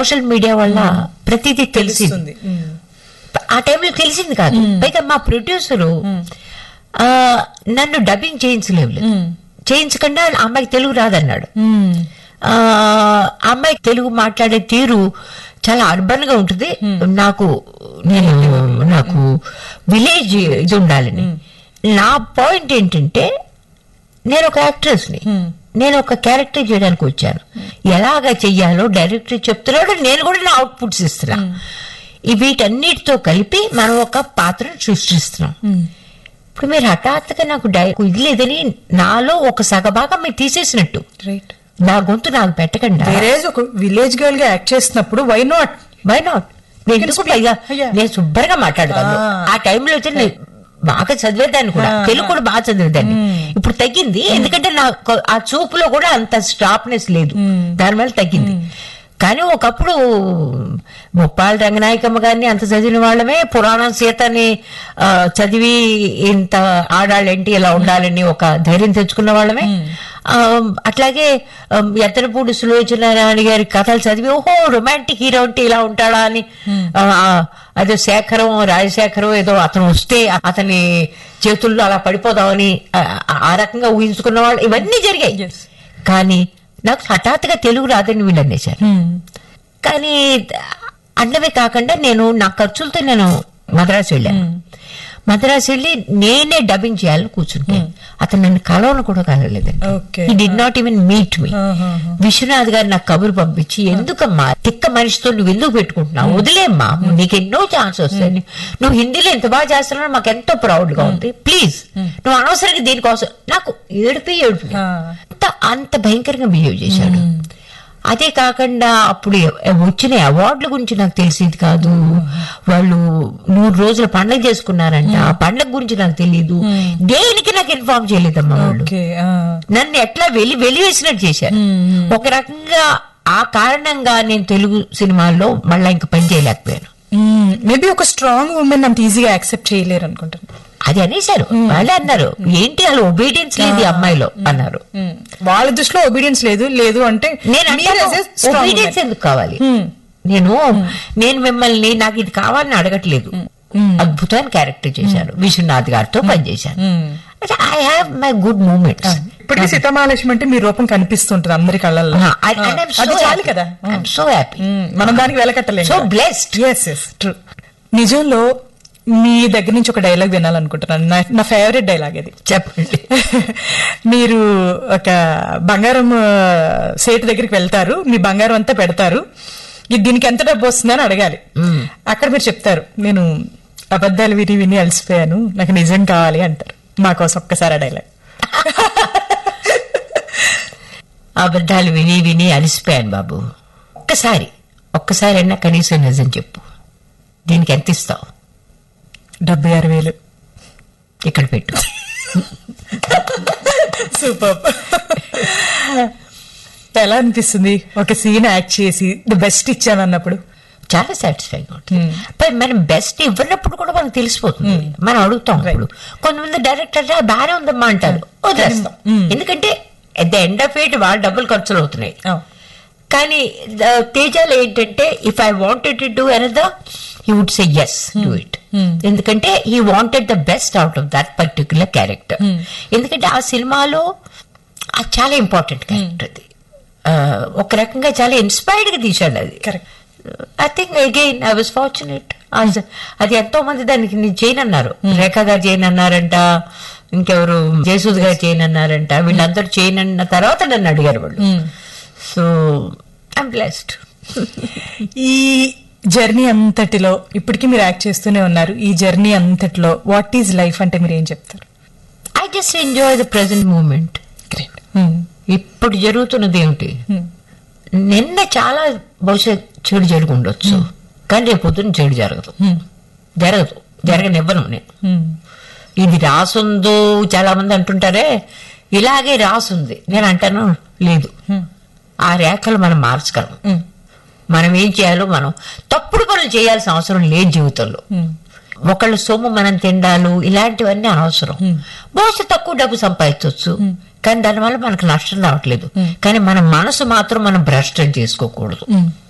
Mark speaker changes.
Speaker 1: Social media వల్ల ప్రతిదీ తెలిసింది. ఆ టైంలో తెలిసింది కాదు. పైగా మా ప్రొడ్యూసరు నన్ను డబ్బింగ్ చేయించకుండా అమ్మాయికి తెలుగు రాదన్నాడు. అమ్మాయికి తెలుగు మాట్లాడే తీరు చాలా అర్బన్ గా ఉంటుంది, నాకు విలేజ్ ఇది ఉండాలని. నా పాయింట్ ఏంటంటే నేను ఒక యాక్ట్రెస్ ని, నేను ఒక క్యారెక్టర్ చేయడానికి వచ్చాను. ఎలాగా చెయ్యాలో డైరెక్టర్ చెప్తున్నాడు, నేను కూడా నా అవుట్పుట్స్ ఇస్తున్నా. వీటన్నిటితో కలిపి మనం ఒక పాత్రను సృష్టిస్తున్నాం. ఇప్పుడు మీరు హఠాత్తుగా నాకు ఇది లేదని నాలో ఒక సగభాగం మీరు తీసేసినట్టు. నా గొంతు నాకు పెట్టకండి.
Speaker 2: ఒక విలేజ్ గర్ల్ గా యాక్ట్ చేసినప్పుడు వై నాట్
Speaker 1: నేను శుభ్రంగా మాట్లాడతాను. ఆ టైంలో అయితే బాగా చదివేదాన్ని కూడా, తెలుగు కూడా బాగా చదివేదాన్ని. ఇప్పుడు తగ్గింది, ఎందుకంటే నాకు ఆ చూపులో కూడా అంత స్టాప్నెస్ లేదు, దానివల్ల తగ్గింది. కానీ ఒకప్పుడు ముప్పాళ్ళ రంగనాయకమ్మ గారిని అంత చదివిన వాళ్ళమే, పురాణం సీతని చదివి ఇంత ఆడాళ్ళేంటి ఇలా ఉండాలని ఒక ధైర్యం తెచ్చుకున్న వాళ్ళమే. అట్లాగే ఎత్తనపూడి సులోచన రాణి గారి కథలు చదివి ఓహో రొమాంటిక్ హీరో అంటే ఇలా ఉంటాడా అని, అదే రాజశేఖరం ఏదో అతను వస్తే అతని చేతుల్లో అలా పడిపోదామని ఆ రకంగా ఊహించుకున్న వాళ్ళు, ఇవన్నీ జరిగాయి. కానీ నాకు హఠాత్తుగా తెలుగు రాదని వీళ్ళు అనేశారు. కానీ అన్నవే కాకుండా నేను నా ఖర్చులతో నేను మద్రాసు వెళ్ళాను. మద్రాసు వెళ్ళి నేనే డబ్బింగ్ చేయాలని కూర్చుంటే అతను నన్ను కలవను కూడా కలవలేదండి. హి did not even meet me. Vishwanath గారు నాకు కబురు పంపించి, ఎందుకమ్మా తిక్క మనిషితో నువ్వు ఎందుకు పెట్టుకుంటున్నావు, వదిలేమ్మా, నీకు ఎన్నో ఛాన్స్ వస్తాయి, నువ్వు హిందీలో ఎంత బాగా చేస్తున్నావు, మాకు ఎంతో ప్రౌడ్ గా ఉంది, ప్లీజ్ నువ్వు అనవసరంగా దీనికోసం. నాకు ఏడుపు అంత భయంకరంగా బిహేవ్ చేశాడు. అదే కాకుండా అప్పుడు వచ్చిన అవార్డుల గురించి నాకు తెలిసేది కాదు. వాళ్ళు 100 రోజుల పండగ చేసుకున్నారంట, ఆ పండగ గురించి నాకు తెలియదు. దేనికి నాకు ఇన్ఫార్మ్ చేయలేదమ్మా వాళ్ళు. నన్ను ఎట్లా వెలివేసినట్టు చేశారు. ఒక రకంగా ఆ కారణంగా నేను తెలుగు సినిమాల్లో మళ్ళా ఇంకా పని చేయలేకపోయాను.
Speaker 2: మేబీ ఒక స్ట్రాంగ్ ఉమెన్ అంత ఈజీగా యాక్సెప్ట్ చేయలేరు అనుకుంటాను.
Speaker 1: అది అనేశారు వాళ్ళే, అన్నారు ఏంటి అలా ఒబీడియన్స్ లేదు ఈ అమ్మాయిలో అన్నారు.
Speaker 2: వాళ్ళ దృష్టిలో ఒబీడియన్స్ లేదు అంటే
Speaker 1: నేను ఒబీడియన్స్ ఎందుకు కావాలి, నేను మిమ్మల్ని నాకు ఇది కావాలని అడగట్లేదు. అద్భుతమైన క్యారెక్టర్ చేశారు, విశ్వనాథ్ గారితో పనిచేశాను. I have my good moments.
Speaker 2: ఇప్పటికీ సీతామహాలక్ష్మి అంటే మీ రూపం కనిపిస్తుంటది అందరి కళ్ళల్లో. చాలు కదా,
Speaker 1: సో హ్యాపీ,
Speaker 2: మనం దానికి వెలకట్టలేదు.
Speaker 1: So blessed.
Speaker 2: ట్రూ. నిజంలో మీ దగ్గర నుంచి ఒక డైలాగ్ వినాలనుకుంటున్నాను. నా ఫేవరెట్ డైలాగ్ అది.
Speaker 1: చెప్పండి.
Speaker 2: మీరు ఒక బంగారం సేటు దగ్గరికి వెళ్తారు, మీ బంగారం అంతా పెడతారు, దీనికి ఎంత డబ్బు వస్తుందని అడగాలి. అక్కడ మీరు చెప్తారు, నేను అబద్ధాలు విని అలసిపోయాను, నాకు నిజం కావాలి అంటారు. మా కోసం ఒక్కసారి ఆ డైలాగ్.
Speaker 1: అబద్ధాలు విని అలసిపోయాను బాబు, ఒక్కసారి అన్నా కనీసం నిజం చెప్పు, దీనికి ఎంత ఇస్తావు?
Speaker 2: 76,000
Speaker 1: ఇక్కడ పెట్టు.
Speaker 2: సూపర్. ఎలా అనిపిస్తుంది ఒక సీన్ యాక్ట్ చేసి ది బెస్ట్ ఇచ్చాను అన్నప్పుడు?
Speaker 1: చాలా సాటిస్ఫైగా ఉంటుంది. మనం బెస్ట్ ఇవ్వనప్పుడు కూడా మనకు తెలిసిపోతుంది. మనం అడుగుతాం. ఇప్పుడు కొంతమంది డైరెక్టర్ బాగానే ఉందమ్మా అంటారు, వదిలేస్తాం. ఎందుకంటే at the end of it వాళ్ళ డబ్బులు ఖర్చులు అవుతున్నాయి. కానీ తేజాలు ఏంటంటే if I wanted to do another he would say yes, do it. ఎందుకంటే he wanted the best out of that particular character. ఎందుకంటే ఆ సినిమాలో అది చాలా ఇంపార్టెంట్ క్యారెక్టర్. అది ఒక రకంగా చాలా ఇన్స్పైర్డ్ గా తీశాడు అది. I think again I was fortunate. అది ఎంతో మంది దానికి చేయనన్నారు. రేఖా గారు చేయనన్నారంట, ఇంకెవరు జయసూద్ గారు చేయనన్నారంట, వీళ్ళందరూ చేయనన్న తర్వాత నన్ను అడిగారు వాళ్ళు. So I'm blessed.
Speaker 2: ఈ జర్నీ అంతటిలో ఇప్పటికీ మీరు యాక్ట్ చేస్తూనే ఉన్నారు. ఈ జర్నీ అంతటిలో వాట్ ఈజ్ లైఫ్ అంటే మీరు ఏం చెప్తారు?
Speaker 1: I just enjoy the present moment. ఇప్పుడు జరుగుతున్నది ఏమిటి, నిన్న చాలా బహుశా చెడు జరిగి ఉండొచ్చు, కానీ రేపు పొద్దున్న చెడు జరగనివ్వను నేను. ఇది రాసుందో చాలా మంది అంటుంటారే, ఇలాగే రాసుంది. నేను అంటాను లేదు, ఆ రేఖలు మనం మార్చగలం. మనం ఏం చేయాలో మనం తప్పుడు పనులు చేయాల్సిన అవసరం లేదు జీవితంలో. ఒకళ్ళు సొమ్ము మనం తిండాలు ఇలాంటివన్నీ అనవసరం. బహుశా తక్కువ డబ్బు సంపాదించవచ్చు, కానీ దానివల్ల మనకు నష్టం రావట్లేదు. కానీ మన మనసు మాత్రం మనం భ్రష్టం చేసుకోకూడదు.